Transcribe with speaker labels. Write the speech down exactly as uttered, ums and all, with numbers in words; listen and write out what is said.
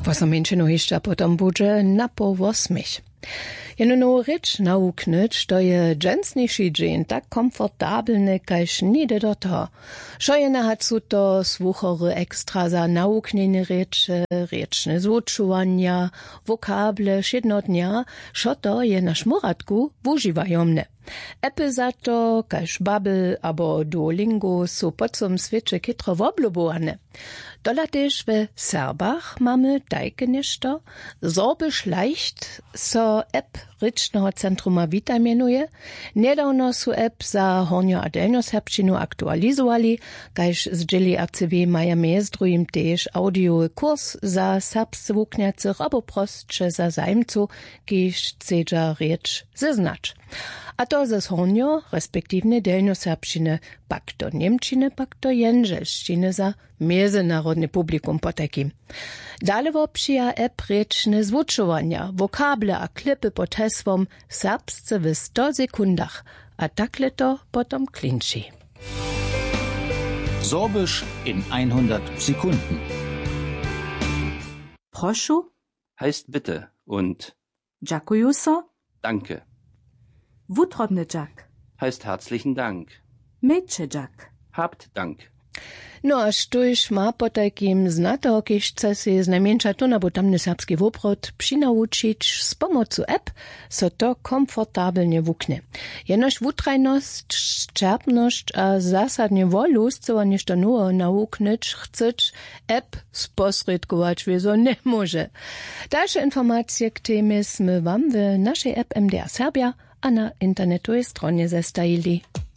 Speaker 1: Wosomienčinu jeszcze potom bude na po osmich. Jeno rycz nauknyć, to je dżęsniejszy dzień tak komfortabelny, kajż nigdy do to. Szojene hat su to słuchory ekstra za naukniene rzeczy, ryczne zvučovania, vokable, jednodnia, szo to je na szmuratku wużywajomne. Epy za to, kajż Babbel abo Duolingo su po cum świecie kitro woblubowane. Dola też w Serbach mamy tajke nieszto, sorbisch leicht so app rycznego centruma Vita mienuje. Niedawno su app za Hornio a Delnjo-Serbščinu aktualizowali, kajż zdzieli R C W maja mezdrujim też audio kurs za serbsce wukniacych abo prostsze za zajmcu, kajż chcedza rzecz zeznać. A to ze Hornio, respektywnie Delnjo-Serbščiny, pak do Niemčiny, pak do Jędzelszčiny za międzynarodne publikum potekim. Dalej wopsija app ryczne zvučovania, vokable a klipy pod hesłom serbsce w sto sekundach, a takle to potom klinči.
Speaker 2: Sorbisch in hundert Sekunden.
Speaker 3: Prošu
Speaker 4: heißt bitte und
Speaker 3: Dziękuję so.
Speaker 4: danke.
Speaker 3: Wutrobny Jack
Speaker 4: Heißt herzlichen Dank.
Speaker 3: Mädche Jack
Speaker 4: Habt Dank.
Speaker 1: No a štuž ma po takim znato, kiž chce si znajmniejsza tuna, bo tamny serbski woprot přinaučić z pomocą app, so to komfortabelnie wuknie. Jenoż wutrajność, szczerpność a zasadnie wolust, co ništo nuo nauknyć, chceć app sposredkować, wieso nie może. Dalsze informacje k temie sme wam w naszej app M D R Serbia a na internetowej stronie zestajili.